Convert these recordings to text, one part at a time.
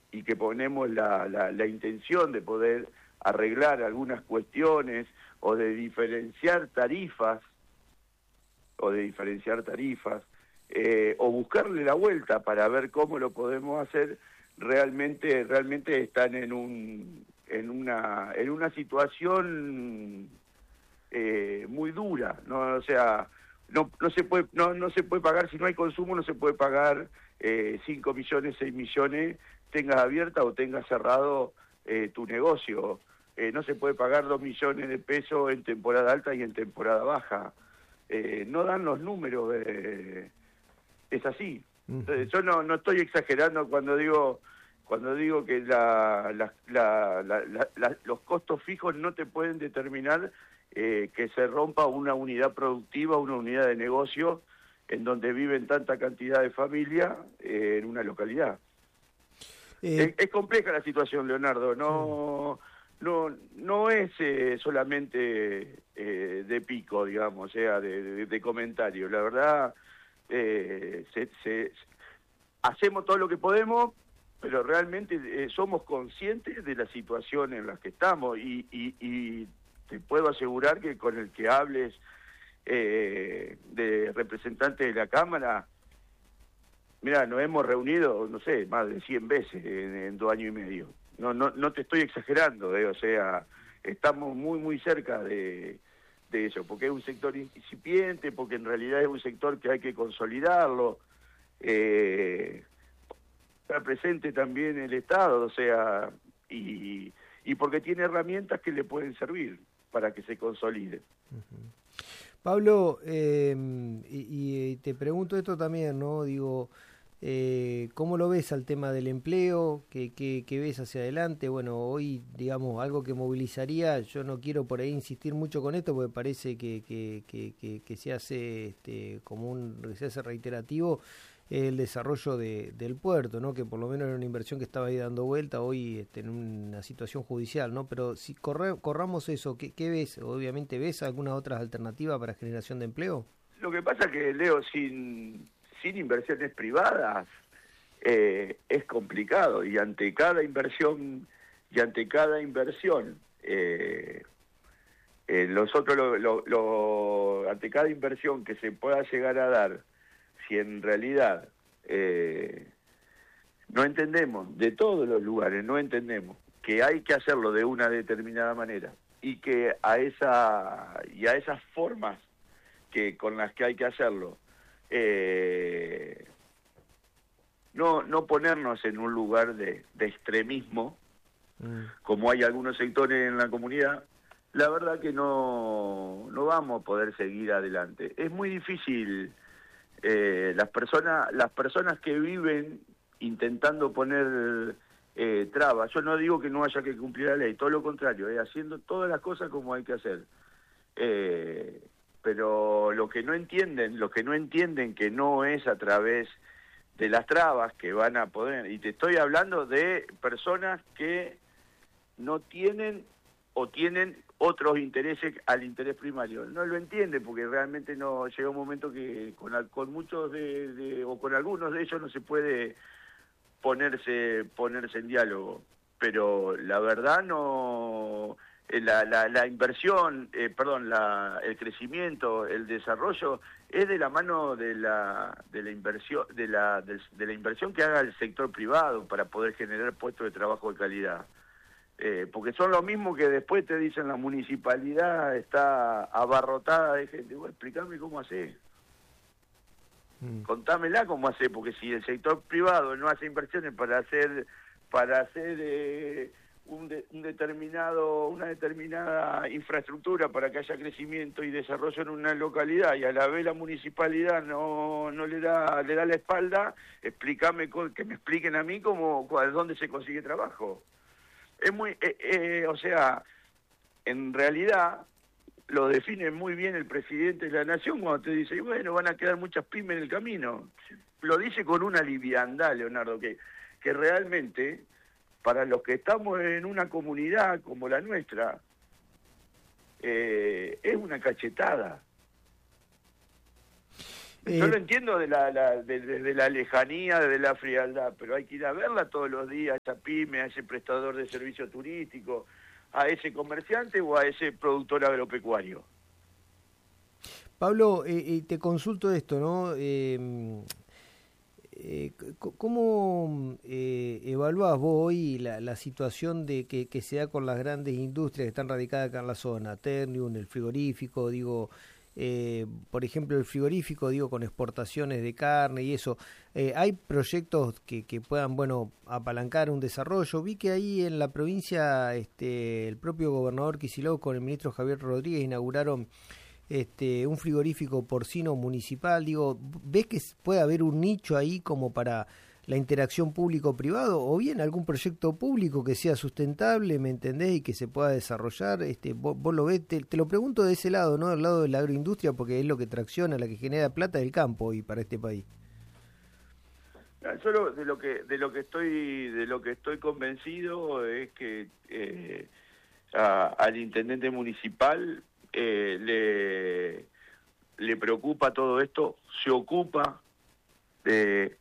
y que ponemos la intención de poder arreglar algunas cuestiones o de diferenciar tarifas, o buscarle la vuelta para ver cómo lo podemos hacer, realmente están en una situación muy dura, ¿no? O sea, no se puede pagar, si no hay consumo no se puede pagar 5 millones, 6 millones, tengas abierta o tengas cerrado tu negocio. No se puede pagar 2 millones de pesos en temporada alta y en temporada baja. No dan los números, es así. Entonces, yo no estoy exagerando cuando digo que los costos fijos no te pueden determinar que se rompa una unidad productiva, una unidad de negocio en donde viven tanta cantidad de familias en una localidad. Es compleja la situación, Leonardo, no es solamente de pico, digamos, o sea, de comentario. La verdad, hacemos todo lo que podemos, pero realmente somos conscientes de la situación en la que estamos y te puedo asegurar que con el que hables de representantes de la Cámara, mira, nos hemos reunido, no sé, más de 100 veces en 2 años y medio. No te estoy exagerando, o sea, estamos muy cerca de eso, porque es un sector incipiente, porque en realidad es un sector que hay que consolidarlo. Está presente también el Estado, o sea, y porque tiene herramientas que le pueden servir para que se consolide. Pablo, y te pregunto esto también, ¿no? Digo, ¿cómo lo ves al tema del empleo? ¿Qué ves hacia adelante? Bueno, hoy, digamos, algo que movilizaría, yo no quiero por ahí insistir mucho con esto, porque parece que se hace se hace reiterativo el desarrollo del puerto, ¿no? Que por lo menos era una inversión que estaba ahí dando vuelta, hoy en una situación judicial, ¿no? Pero si corramos eso, ¿qué ves? Obviamente, ¿ves algunas otras alternativas para generación de empleo? Lo que pasa que, Leo, sin inversiones privadas es complicado, y ante cada inversión ante cada inversión que se pueda llegar a dar, si en realidad no entendemos, de todos los lugares no entendemos que hay que hacerlo de una determinada manera, y que a esas formas con las que hay que hacerlo, no ponernos en un lugar de extremismo, como hay algunos sectores en la comunidad, la verdad que no vamos a poder seguir adelante. Es muy difícil. Las personas que viven intentando poner trabas, yo no digo que no haya que cumplir la ley, todo lo contrario, haciendo todas las cosas como hay que hacer, pero lo que no entienden que no es a través de las trabas que van a poder, y te estoy hablando de personas que no tienen o tienen otros intereses al interés primario. No lo entienden porque realmente no llega un momento que con muchos o con algunos de ellos no se puede ponerse en diálogo. Pero la verdad la inversión, el crecimiento, el desarrollo es de la mano de la inversión que haga el sector privado para poder generar puestos de trabajo de calidad. Porque son los mismos que después te dicen la municipalidad está abarrotada de gente. Bueno, explícame cómo hace. Contámela cómo hace, porque si el sector privado no hace inversiones para hacer una determinada infraestructura para que haya crecimiento y desarrollo en una localidad, y a la vez la municipalidad no le da la espalda, que me expliquen a mí dónde se consigue trabajo. Es o sea, en realidad lo define muy bien el presidente de la Nación cuando te dice, bueno, van a quedar muchas pymes en el camino. Lo dice con una liviandad, Leonardo, que realmente, para los que estamos en una comunidad como la nuestra, es una cachetada. Yo lo entiendo desde la lejanía, desde la frialdad, pero hay que ir a verla todos los días, a esa pyme, a ese prestador de servicio turístico, a ese comerciante o a ese productor agropecuario. Pablo, te consulto esto, ¿no? ¿Cómo evaluás vos hoy la situación de que se da con las grandes industrias que están radicadas acá en la zona? Ternium, el frigorífico, digo, por ejemplo, el frigorífico, digo, con exportaciones de carne y eso. ¿Hay proyectos que puedan, bueno, apalancar un desarrollo? Vi que ahí en la provincia el propio gobernador Kicillof con el ministro Javier Rodríguez inauguraron un frigorífico porcino municipal. Digo, ¿ves que puede haber un nicho ahí como para la interacción público-privado o bien algún proyecto público que sea sustentable, ¿me entendés? Y que se pueda desarrollar. Vos lo ves, te lo pregunto de ese lado, ¿no? Del lado de la agroindustria, porque es lo que tracciona, la que genera plata del campo y para este país. Yo de lo que estoy convencido es que al intendente municipal le preocupa todo esto, se ocupa de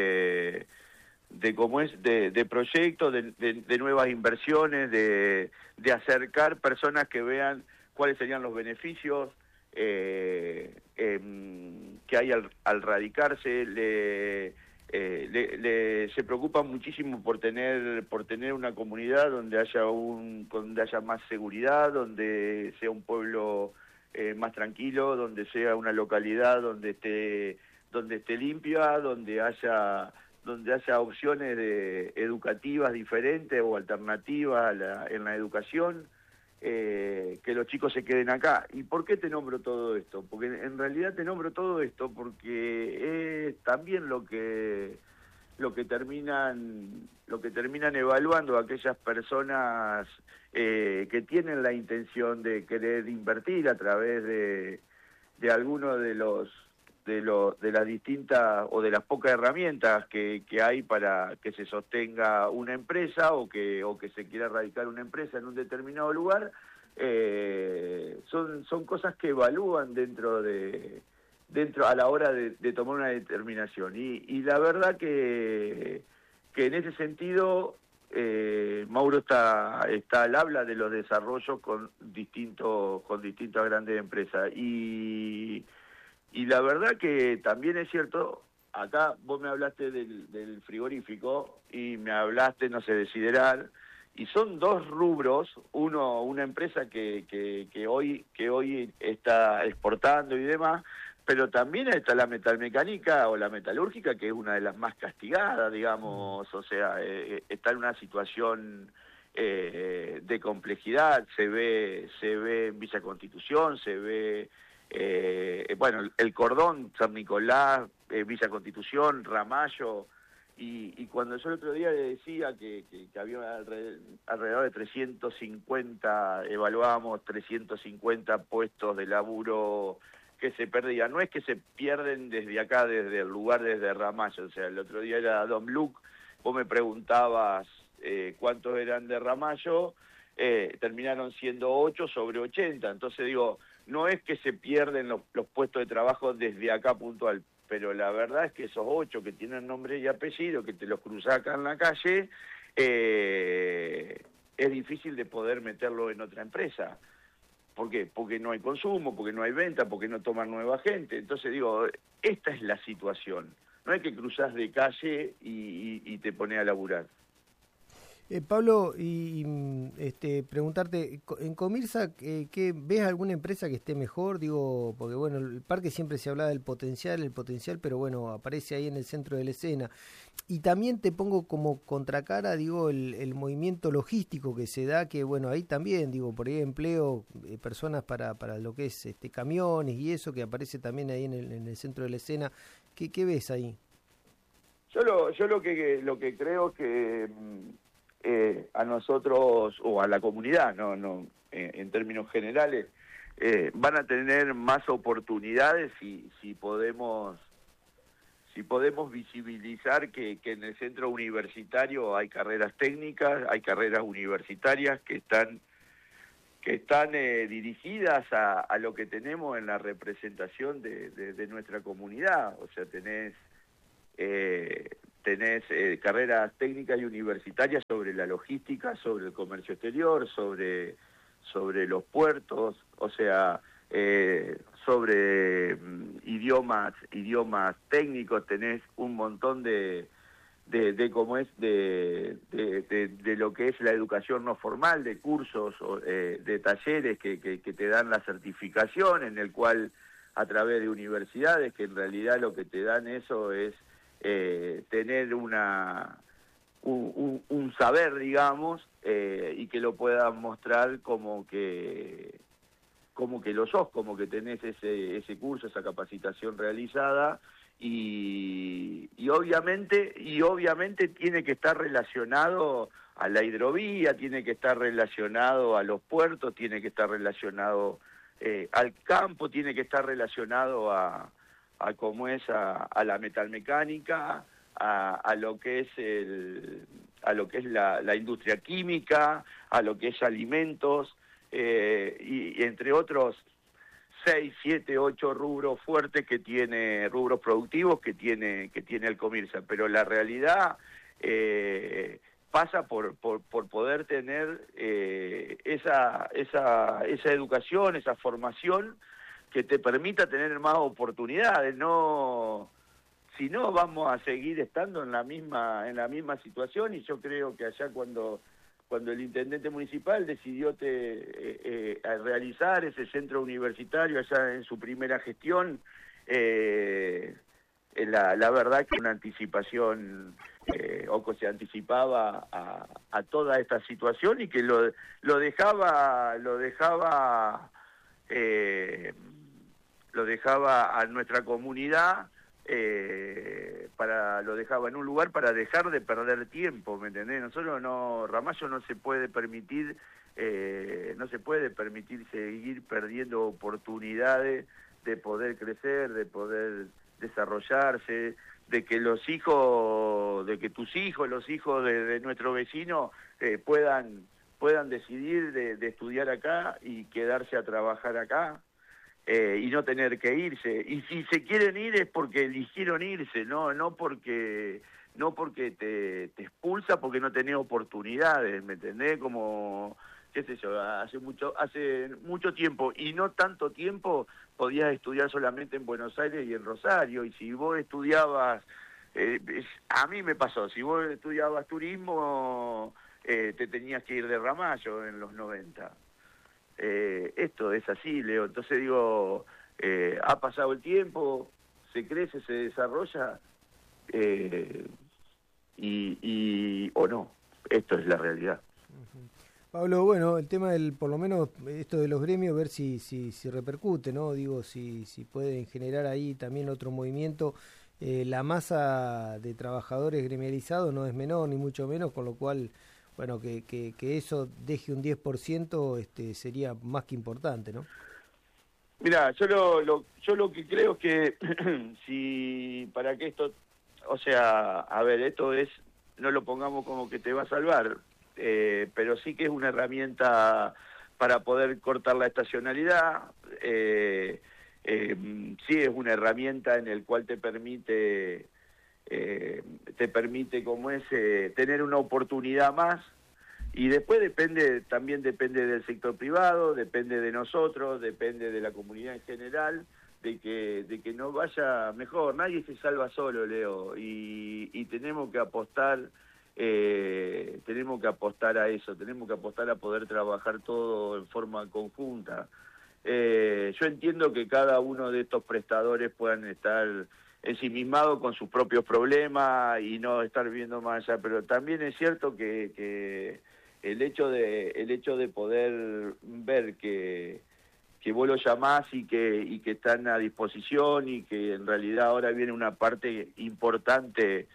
cómo es, de proyectos, de nuevas inversiones, de acercar personas que vean cuáles serían los beneficios que hay al radicarse. Se preocupa muchísimo por tener una comunidad donde haya más seguridad, donde sea un pueblo más tranquilo, donde sea una localidad donde esté limpia, donde haya opciones educativas diferentes o alternativas en la educación, que los chicos se queden acá. ¿Y por qué te nombro todo esto? Porque en realidad te nombro todo esto porque es también lo que terminan evaluando aquellas personas que tienen la intención de querer invertir a través de alguno de las distintas o de las pocas herramientas que hay para que se sostenga una empresa o que se quiera radicar una empresa en un determinado lugar. Son cosas que evalúan dentro a la hora de tomar una determinación, y la verdad que en ese sentido Mauro está al habla de los desarrollos con distintas grandes empresas, y la verdad que también es cierto. Acá vos me hablaste del frigorífico y me hablaste, no sé, de Sideral, y son dos rubros. Una empresa que hoy está exportando y demás, pero también está la metalmecánica o la metalúrgica, que es una de las más castigadas, digamos. O sea, está en una situación de complejidad. Se ve en Villa Constitución, se ve bueno, el Cordón, San Nicolás, Villa Constitución, Ramallo, y cuando yo el otro día le decía que había alrededor de 350, evaluábamos 350 puestos de laburo que se perdían. No es que se pierden desde acá, desde el lugar, desde Ramallo. O sea, el otro día era Don Luc, vos me preguntabas cuántos eran de Ramallo, terminaron siendo 8 sobre 80. Entonces digo, no es que se pierden los puestos de trabajo desde acá puntual, pero la verdad es que esos 8 que tienen nombre y apellido, que te los cruzás acá en la calle, es difícil de poder meterlo en otra empresa. ¿Por qué? Porque no hay consumo, porque no hay venta, porque no toman nueva gente. Entonces digo, esta es la situación. No es que cruzás de calle y te pones a laburar. Pablo, y preguntarte, en Comirsa, ¿qué ves alguna empresa que esté mejor? Digo, porque bueno, el parque siempre se habla del potencial, pero bueno, aparece ahí en el centro de la escena. Y también te pongo como contracara, digo, el movimiento logístico que se da, que bueno, ahí también, digo, por ahí empleo, personas para lo que es camiones y eso, que aparece también ahí en el centro de la escena. ¿Qué ves ahí? Yo lo que creo que a nosotros o a la comunidad, en términos generales, van a tener más oportunidades si podemos visibilizar que en el centro universitario hay carreras técnicas, hay carreras universitarias que están que están dirigidas a lo que tenemos en la representación de nuestra comunidad. O sea, tenés carreras técnicas y universitarias sobre la logística, sobre el comercio exterior, sobre los puertos, o sea, sobre idiomas técnicos. Tenés un montón de lo que es la educación no formal, de cursos, de talleres que te dan la certificación, en el cual, a través de universidades, que en realidad lo que te dan eso es tener un saber, digamos, y que lo puedas mostrar como que lo sos, como que tenés ese curso, esa capacitación realizada. Y obviamente tiene que estar relacionado a la hidrovía, tiene que estar relacionado a los puertos, tiene que estar relacionado al campo, tiene que estar relacionado a cómo es a la metalmecánica, a lo que es la industria química, a lo que es alimentos, y entre otros 6, 7, 8 rubros fuertes rubros productivos que tiene el Comirsa. Pero la realidad pasa por poder tener esa educación, esa formación que te permita tener más oportunidades. No, si no, vamos a seguir estando en la misma situación. Y yo creo que allá cuando el intendente municipal decidió realizar ese centro universitario allá en su primera gestión, la verdad que una anticipación, o que se anticipaba a toda esta situación, y que lo dejaba a nuestra comunidad, lo dejaba en un lugar para dejar de perder tiempo, ¿me entendés? Nosotros Ramallo no se puede permitir seguir perdiendo oportunidades de poder crecer, de poder desarrollarse, de que tus hijos, los hijos de nuestro vecino puedan decidir de estudiar acá y quedarse a trabajar acá. Y no tener que irse. Y si se quieren ir es porque eligieron irse, no porque te expulsa porque no tenés oportunidades, ¿me entendés? Como, qué sé yo, hace mucho tiempo, y no tanto tiempo, podías estudiar solamente en Buenos Aires y en Rosario. Y si vos estudiabas, a mí me pasó, si vos estudiabas turismo, te tenías que ir de Ramallo en los 90. Esto es así, Leo. Entonces digo, ha pasado el tiempo, se crece, se desarrolla, y o no. Esto es la realidad. Pablo, bueno, el tema por lo menos esto de los gremios, ver si repercute, ¿no? Digo, si pueden generar ahí también otro movimiento. La masa de trabajadores gremializados no es menor, ni mucho menos, con lo cual, bueno, que eso deje un 10%, sería más que importante, ¿no? Mira, yo lo que creo es que si para que esto, o sea, a ver, esto no lo pongamos como que te va a salvar, pero sí que es una herramienta para poder cortar la estacionalidad. Sí es una herramienta en el cual te permite como tener una oportunidad más. Y después también depende del sector privado, depende de nosotros, depende de la comunidad en general, de que nos vaya mejor. Nadie se salva solo, Leo, y tenemos que apostar a eso, tenemos que apostar a poder trabajar todo en forma conjunta. Yo entiendo que cada uno de estos prestadores puedan estar ensimismados con sus propios problemas y no estar viendo más allá, pero también es cierto que el hecho de poder ver que vos lo llamás y que están a disposición, y que en realidad ahora viene una parte importante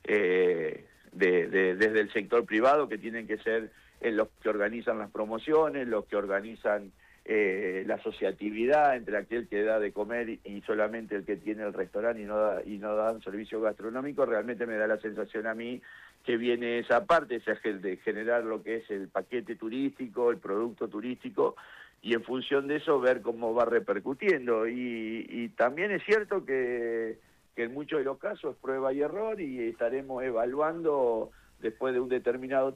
desde el sector privado, que tienen que ser los que organizan las promociones, los que organizan la asociatividad entre aquel que da de comer y solamente el que tiene el restaurante y no da un servicio gastronómico, realmente me da la sensación a mí que viene esa parte, esa de generar lo que es el paquete turístico, el producto turístico, y en función de eso ver cómo va repercutiendo. Y también es cierto que en muchos de los casos es prueba y error, y estaremos evaluando después de un determinado